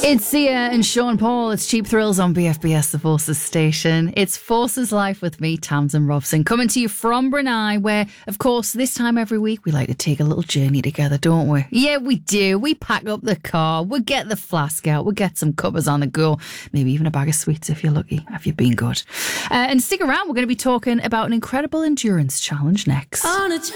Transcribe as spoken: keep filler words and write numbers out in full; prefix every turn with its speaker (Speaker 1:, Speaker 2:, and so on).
Speaker 1: It's Sia and Sean Paul. It's Cheap Thrills on B F B S, the Forces station. It's Forces Life with me, Tamsin Robson, coming to you from Brunei, where, of course, this time every week we like to take a little journey together, don't we? Yeah, we do. We pack up the car, we get the flask out, we get some cuppas on the go, maybe even a bag of sweets if you're lucky, if you've been good. Uh, and stick around, we're going to be talking about an incredible endurance challenge next.
Speaker 2: On a